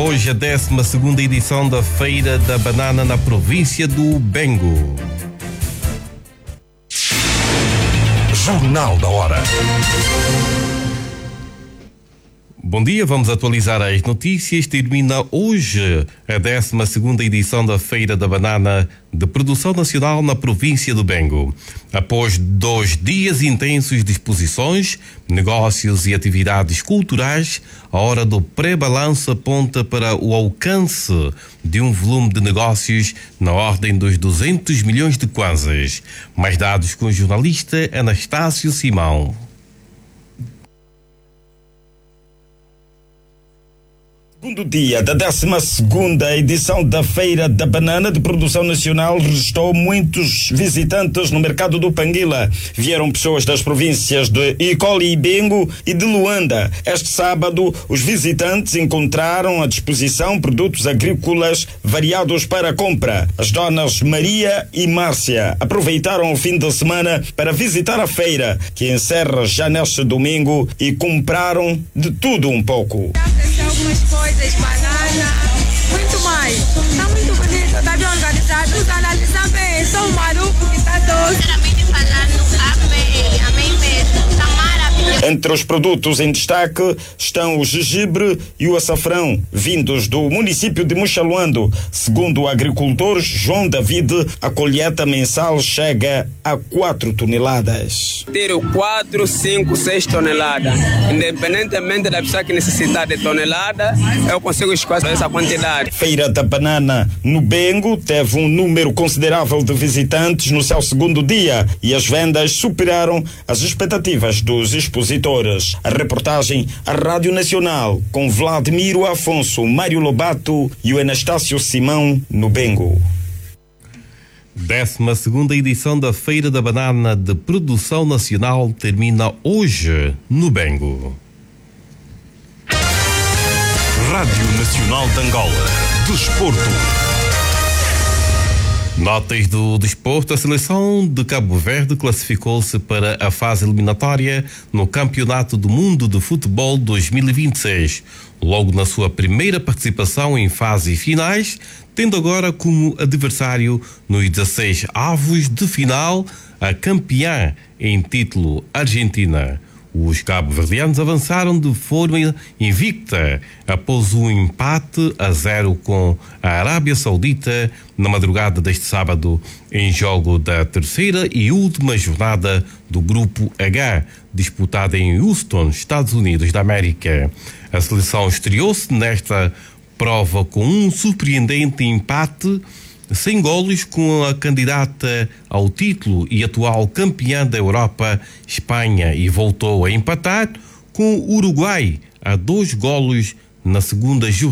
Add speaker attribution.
Speaker 1: hoje a 12ª edição da Feira da Banana na província do Bengo.
Speaker 2: Jornal da Hora.
Speaker 1: Bom dia, vamos atualizar as notícias. Termina hoje a 12ª edição da Feira da Banana de Produção Nacional na província do Bengo. Após 2 dias intensos de exposições, negócios e atividades culturais, a hora do pré-balanço aponta para o alcance de um volume de negócios na ordem dos 200 milhões de kwanzas. Mais dados com o jornalista Anastácio Simão.
Speaker 3: Segundo dia da 12ª edição da Feira da Banana de Produção Nacional registrou muitos visitantes no mercado do Panguila. Vieram pessoas das províncias de Icoli e Bengo e de Luanda. Este sábado, os visitantes encontraram à disposição produtos agrícolas variados para compra. As donas Maria e Márcia aproveitaram o fim de semana para visitar a feira, que encerra já neste domingo, e compraram de tudo um pouco.
Speaker 4: Algumas coisas, banana, muito mais. Está muito bonito, está bem organizado. Os analisar bem, só o maruco que está doce.
Speaker 5: Sinceramente falando, amém mesmo. Está maravilhoso.
Speaker 3: Entre os produtos em destaque estão o gengibre e o açafrão, vindos do município de Muxaluando. Segundo o agricultor João David, a colheita mensal chega a 4 toneladas.
Speaker 6: Ter 4, 5, 6 toneladas. Independentemente da pessoa que necessitar de tonelada, eu consigo escolher essa quantidade.
Speaker 3: Feira da Banana no Bengo teve um número considerável de visitantes no seu segundo dia e as vendas superaram as expectativas dos expositores. A reportagem à Rádio Nacional com Vladimiro Afonso, Mário Lobato e o Anastácio Simão no Bengo.
Speaker 1: 12ª edição da Feira da Banana de Produção Nacional termina hoje no Bengo.
Speaker 2: Rádio Nacional de Angola. Desporto.
Speaker 1: Notas do desporto. A seleção de Cabo Verde classificou-se para a fase eliminatória no Campeonato do Mundo de Futebol 2026, logo na sua primeira participação em fases finais, tendo agora como adversário nos 16 avos de final a campeã em título Argentina. Os cabo-verdianos avançaram de forma invicta após um empate a 0 com a Arábia Saudita na madrugada deste sábado, em jogo da terceira e última jornada do Grupo H, disputada em Houston, Estados Unidos da América. A seleção estreou-se nesta prova com um surpreendente empate sem golos com a candidata ao título e atual campeã da Europa, Espanha, e voltou a empatar com o Uruguai a 2 golos na segunda jornada.